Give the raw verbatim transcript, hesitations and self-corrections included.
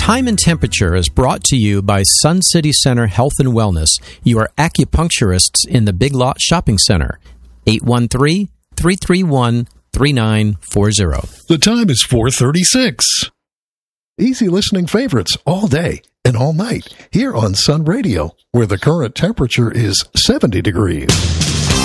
Time and Temperature is brought to you by Sun City Center Health and Wellness, your acupuncturists in the Big Lot Shopping Center. eight one three, three three one, three nine four zero. The time is four thirty-six. Easy listening favorites all day and all night here on Sun Radio, where the current temperature is seventy degrees.